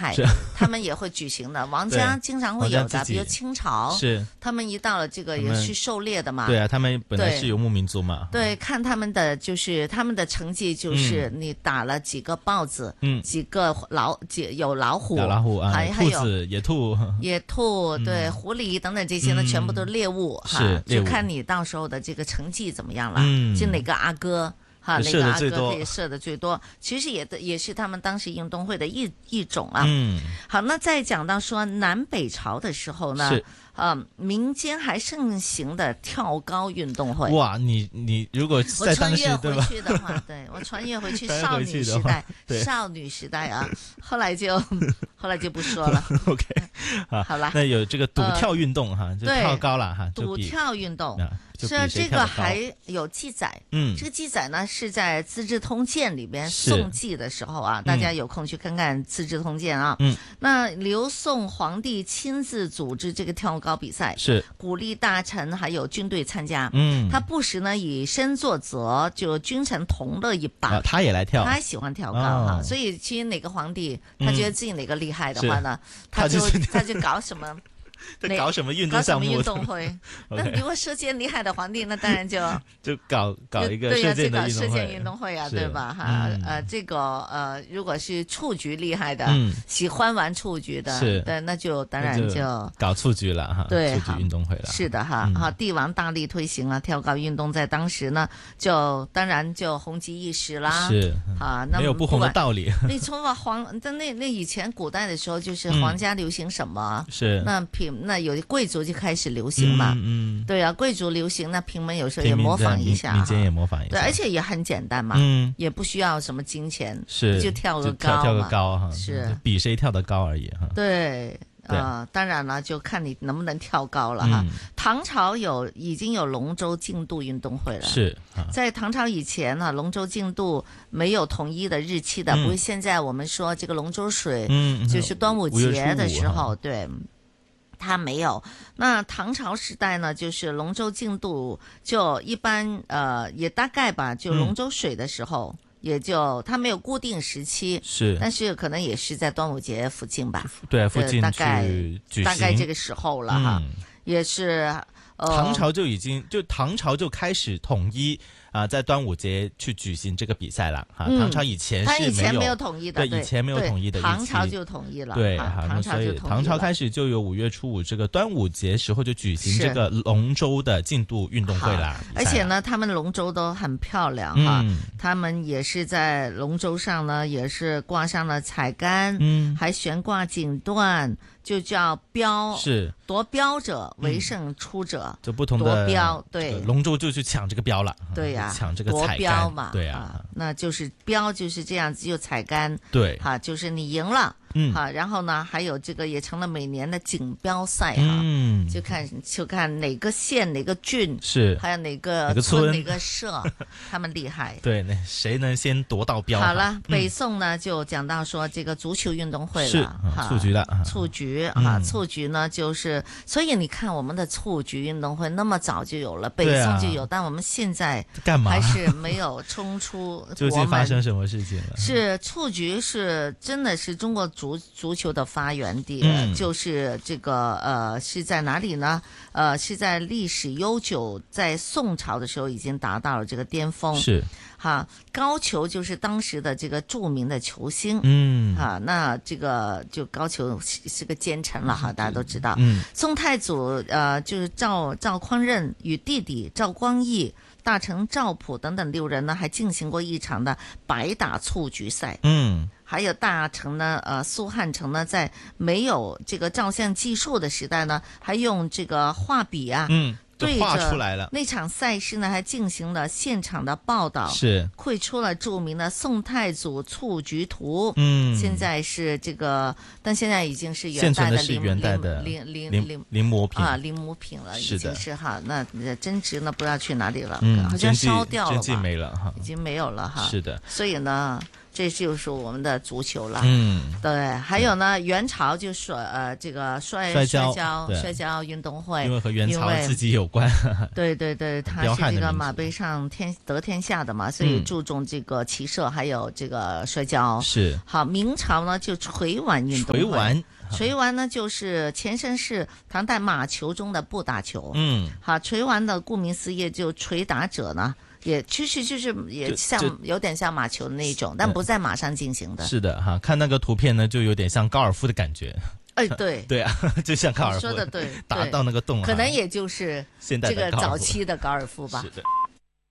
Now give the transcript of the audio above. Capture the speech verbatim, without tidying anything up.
害，他们也会舉行的。王家經常會有的，比如清朝， 是他們一到了這個也是狩獵的嘛。 對啊，他們本來是游牧民族嘛。 對，看他們的就是他們的成績，就是你打了幾個豹子，嗯，幾個老幾有老虎， 有老虎啊， 還兔子、野兔、 野兔，對，狐狸等等這些呢，全部都獵物哈，就看你到時候的這個成績怎麼樣了，就哪個阿哥。哈，那個阿哥可以射的最多，其實也也是他們當時運動會的一一種啊。嗯，好，那再講到說南北朝的時候呢，啊，民間還盛行的跳高運動會。哇， 你你如果在當時， 我穿越回去的話，對，我穿越回去少女時代，少女時代啊，後來就後來就不說了。 OK，好啦，那有這個賭跳運動哈，就跳高了哈， 賭跳運動。是啊，這個還有記載。嗯，這個記載呢是在《資治通鑑》裏邊宋記的時候啊，大家有空去看看《資治通鑑》啊。嗯，那劉宋皇帝親自組織這個跳高比賽，是鼓勵大臣還有軍隊參加。嗯，他不時呢以身作則，就君臣同樂一把。 他也來跳， 他喜歡跳高哈。所以其實哪個皇帝他覺得自己哪個厲害的話呢，他就他就搞什麼。 在搞什麼運動項目？ 搞什麼運動會？那如果射箭厲害的皇帝，那當然就就搞搞一個射箭的運動會， 射箭運動會啊，對吧？哈，呃，這個呃，如果是蹴鞠厲害的，喜歡玩蹴鞠的，對，那就當然就搞蹴鞠了哈， 對， 蹴鞠運動會了。是的哈，哈，帝王大力推行啊，跳高運動在當時呢，就當然就紅極一時啦。 是啊，那沒有不紅的道理。 你從皇，但那那以前古代的時候，就是皇家流行什麼？ 是那平。那有貴族就開始流行嘛，嗯，嗯對啊，貴族流行，那平民有時候也模仿一下， 民間也模仿一下， 對，而且也很簡單嘛，嗯，也不需要什麼金錢， 是就跳個高， 跳跳個高哈， 是比誰跳得高而已哈， 對，啊、呃，當然了，就看你能不能跳高了哈。嗯、唐朝有已經有龍舟競渡運動會了， 是，啊、 在唐朝以前呢，龍舟競渡沒有統一的日期的，嗯、不是現在我們說這個龍舟水，嗯，就是端午節的時候，對。它沒有，那唐朝時代呢，就是龍舟競渡，就一般，呃，也大概吧，就龍舟水的時候，嗯、也就它沒有固定時期，是，但是可能也是在端午節附近吧， 對，附近大概舉大概這個時候了哈，嗯、也是，呃， 唐朝就已經就唐朝就開始統一。啊，在端午節去舉行這個比賽了哈。唐朝以前是沒有， 他以前沒有統一的， 對，以前沒有統一的。 唐朝就統一了， 對，唐朝就統一了。唐朝開始就有五月初五這個端午節時候就舉行這個龍舟的競渡運動會啦。 而且呢，他們龍舟都很漂亮哈，他們也是在龍舟上呢，也是掛上了彩桿，嗯，還懸掛錦緞。就叫標，是奪標者為勝出者， 就不同的奪標，對， 龍舟就去搶這個標了， 對呀， 搶這個彩桿嘛， 對呀， 那就是標就是這樣子，有彩桿， 對， 哈，就是你贏了，嗯，好，然後呢，還有這個也成了每年的錦標賽哈，嗯，就看就看哪個縣哪個郡是，還有哪個哪個村哪個社，他們厲害， 對，那誰能先奪到標？ 好了，北宋呢就講到說這個足球運動會了，哈， 蹴鞠的， 蹴鞠。啊，蹴鞠呢，就是所以你看我們的蹴鞠運動會那麼早就有了，北宋就有，啊、但我們現在幹嘛還是沒有衝出。 究竟發生什麼事情了？ 是蹴鞠是真的是中國足足球的發源地，嗯、就是這個呃是在哪裡呢？呃是在歷史悠久，在宋朝的時候已經達到了這個巔峰。是。哈，高俅就是當時的這個著名的球星，嗯，哈，那這個就高俅是個奸臣了哈，大家都知道。嗯，宋太祖呃，就是趙趙匡胤與弟弟趙光義、大臣趙普等等六人呢，還進行過一場的百打蹴鞠賽。嗯，還有大臣呢，呃，蘇漢成呢，在沒有這個照相技術的時代呢，還用這個畫筆啊，嗯。對着那場賽事呢，還進行了現場的報道，是繪出了著名的宋太祖蹴鞠圖。嗯，現在是這個，但現在已經是元代的臨元代的臨臨臨臨摹品啊，臨摹品了，已經是哈。那真值呢，不知道去哪裡了， 嗯， 好像燒掉了吧， 真跡沒了哈， 已經沒有了哈。 是的， 所以呢。 这就是我们的足球了。 嗯， 对，还有呢，元朝就是呃这个摔摔跤摔跤摔跤运动会， 因为和元朝自己有关。 对对对，他是这个马背上天得天下的嘛，所以注重这个骑射，还有这个摔跤。 是好，明朝呢就捶丸运动会。 捶丸。 捶丸呢，就是前身是唐代马球中的不打球。 嗯， 好，捶丸的顾名思义，就捶打者呢，也其实就是也像有点像马球的那一种，但不在马上进行的。 是的哈，看那个图片呢，就有点像高尔夫的感觉。 哎，对对啊，就像高尔夫。 说的对， 打到那个洞， 可能也就是现代这个早期的高尔夫吧。 是的。